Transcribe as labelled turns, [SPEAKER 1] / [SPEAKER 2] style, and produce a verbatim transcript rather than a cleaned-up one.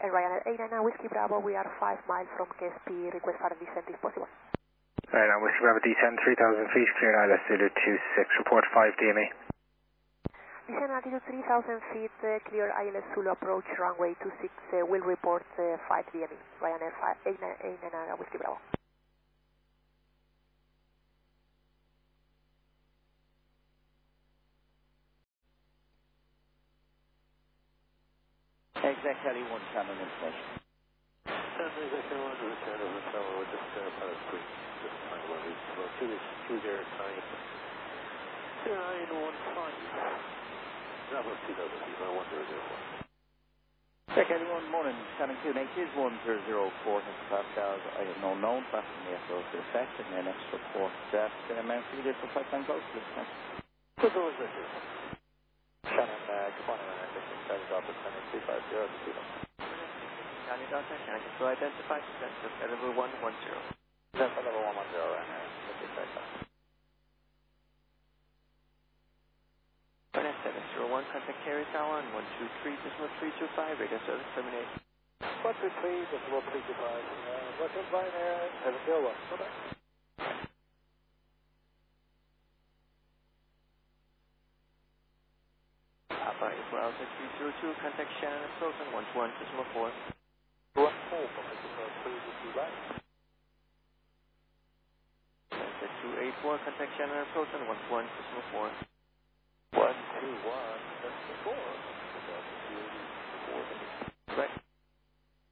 [SPEAKER 1] And Ryanair eight nine nine Whiskey Bravo, we are five miles from K S P, request for a descent if possible.
[SPEAKER 2] Right now, Whiskey Bravo descend three thousand feet, clear now, let's do two six, report five D M E.
[SPEAKER 1] Descend altitude three thousand feet, uh, clear I L S Zulu approach runway two six, uh, will report uh, five D M E. Ryanair eight nine nine Whiskey Bravo.
[SPEAKER 3] Exact Kelly one channel information.
[SPEAKER 4] Exact Kelly one, return of the tower with this uh, pilot screen. This time one is about two two zero nine nine one five. Bravo two thousand feet, one zero zero four.
[SPEAKER 3] Exact Kelly one, morning, channel Q N H is one zero zero four, Pascal, I have no known, back from the S O to effect, and then next report that uh, Mount Philip for flight time close, please.
[SPEAKER 4] So those are this. Shannon, uh, good morning, I'm taking Charlie Delta Center three five zero to Sweden.
[SPEAKER 5] Charlie Delta, can I just go identify to level one one zero?
[SPEAKER 4] Delta level one one zero, right now. Okay, right.
[SPEAKER 5] Finance seven zero one, contact carrier tower on one two three, decimal three two five, radio service terminate.
[SPEAKER 4] one two three, decimal three two five, uh, Russian Pioneer, seven zero one, go back.
[SPEAKER 5] Papa Israel three zero two, contact Shannon approach on one two one, decimal four.
[SPEAKER 4] one four, from decimal three two right.
[SPEAKER 5] Contact two eight four, contact Shannon approach on one two one, decimal four.
[SPEAKER 4] one two one, decimal four.
[SPEAKER 5] Correct.